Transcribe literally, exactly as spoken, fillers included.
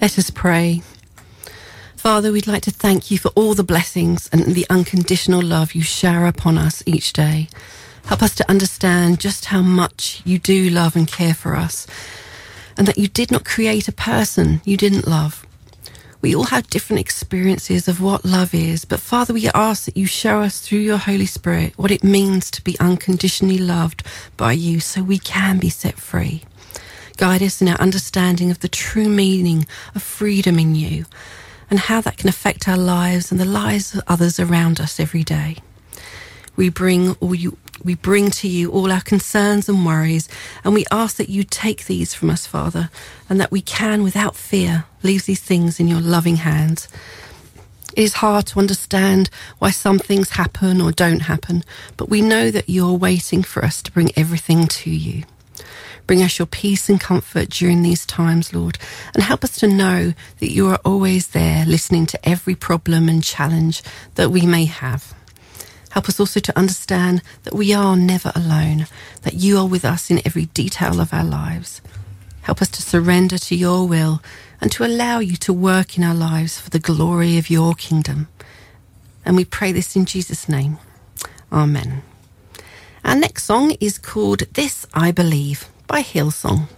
Let us pray. Father, we'd like to thank you for all the blessings and the unconditional love you shower upon us each day. Help us to understand just how much you do love and care for us, and that you did not create a person you didn't love. We all have different experiences of what love is, but Father, we ask that you show us through your Holy Spirit what it means to be unconditionally loved by you so we can be set free. Guide us in our understanding of the true meaning of freedom in you and how that can affect our lives and the lives of others around us every day. We bring all you, we bring to you all our concerns and worries, and we ask that you take these from us, Father, and that we can, without fear, leave these things in your loving hands. It is hard to understand why some things happen or don't happen, but we know that you're waiting for us to bring everything to you. Bring us your peace and comfort during these times, Lord, and help us to know that you are always there, listening to every problem and challenge that we may have. Help us also to understand that we are never alone, that you are with us in every detail of our lives. Help us to surrender to your will and to allow you to work in our lives for the glory of your kingdom. And we pray this in Jesus' name. Amen. Our next song is called This I Believe by Hillsong.